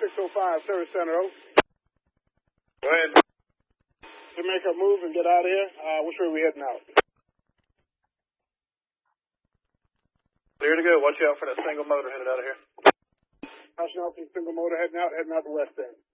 605, Service Center. Go ahead. To make a move and get out of here, which way are we heading out? Clear to go. Watch out for that single motor headed out of here. National single motor heading out the west end.